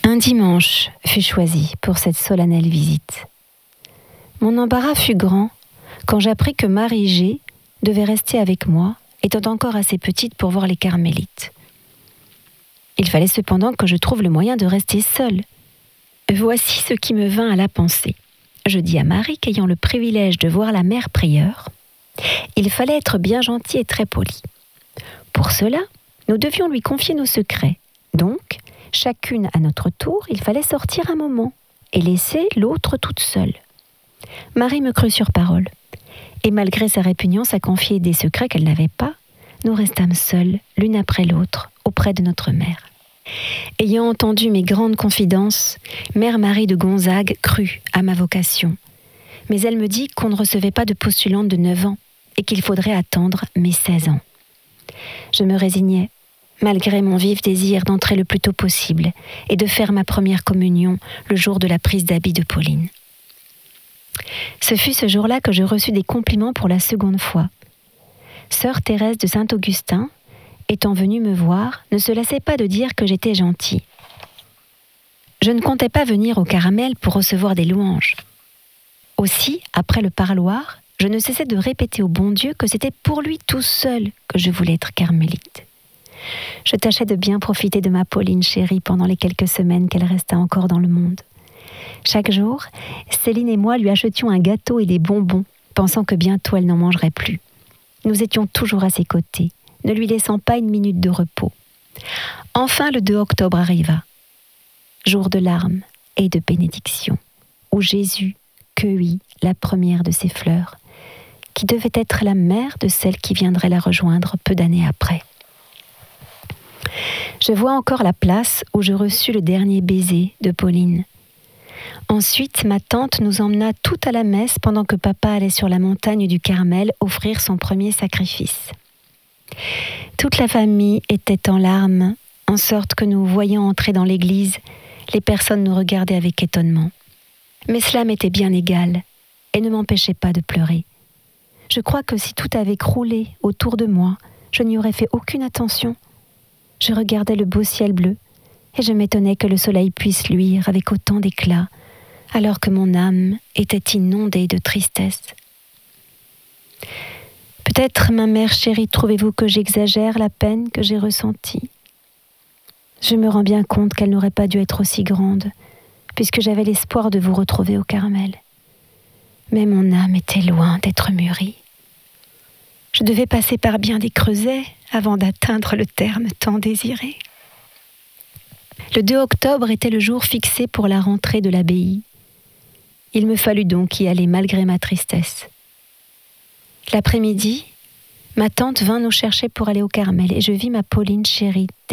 Un dimanche fut choisi pour cette solennelle visite. Mon embarras fut grand quand j'appris que Marie G devait rester avec moi, étant encore assez petite pour voir les carmélites. Il fallait cependant que je trouve le moyen de rester seule. Voici ce qui me vint à la pensée. Je dis à Marie qu'ayant le privilège de voir la mère prieure, il fallait être bien gentil et très poli. Pour cela, nous devions lui confier nos secrets. Donc, chacune à notre tour, il fallait sortir un moment et laisser l'autre toute seule. Marie me crut sur parole. Et malgré sa répugnance à confier des secrets qu'elle n'avait pas, nous restâmes seules, l'une après l'autre, auprès de notre mère. Ayant entendu mes grandes confidences, Mère Marie de Gonzague crut à ma vocation. Mais elle me dit qu'on ne recevait pas de postulante de 9 ans et qu'il faudrait attendre mes 16 ans. Je me résignais, malgré mon vif désir d'entrer le plus tôt possible et de faire ma première communion le jour de la prise d'habit de Pauline. Ce fut ce jour-là que je reçus des compliments pour la seconde fois. Sœur Thérèse de Saint-Augustin, étant venue me voir, ne se lassait pas de dire que j'étais gentille. Je ne comptais pas venir au Caramel pour recevoir des louanges. Aussi, après le parloir, je ne cessais de répéter au bon Dieu que c'était pour lui tout seul que je voulais être carmélite. Je tâchais de bien profiter de ma Pauline chérie pendant les quelques semaines qu'elle resta encore dans le monde. Chaque jour, Céline et moi lui achetions un gâteau et des bonbons, pensant que bientôt elle n'en mangerait plus. Nous étions toujours à ses côtés, ne lui laissant pas une minute de repos. Enfin, le 2 octobre arriva, jour de larmes et de bénédictions, où Jésus cueillit la première de ses fleurs, qui devait être la mère de celle qui viendrait la rejoindre peu d'années après. Je vois encore la place où je reçus le dernier baiser de Pauline. Ensuite, ma tante nous emmena toutes à la messe pendant que papa allait sur la montagne du Carmel offrir son premier sacrifice. Toute la famille était en larmes, en sorte que nous voyant entrer dans l'église, les personnes nous regardaient avec étonnement. Mais cela m'était bien égal et ne m'empêchait pas de pleurer. Je crois que si tout avait croulé autour de moi, je n'y aurais fait aucune attention. Je regardais le beau ciel bleu et je m'étonnais que le soleil puisse luire avec autant d'éclat, alors que mon âme était inondée de tristesse. Peut-être, ma mère chérie, trouvez-vous que j'exagère la peine que j'ai ressentie? Je me rends bien compte qu'elle n'aurait pas dû être aussi grande, puisque j'avais l'espoir de vous retrouver au Carmel. Mais mon âme était loin d'être mûrie. Je devais passer par bien des creusets avant d'atteindre le terme tant désiré. Le 2 octobre était le jour fixé pour la rentrée de l'abbaye. Il me fallut donc y aller malgré ma tristesse. L'après-midi, ma tante vint nous chercher pour aller au Carmel et je vis ma Pauline chérie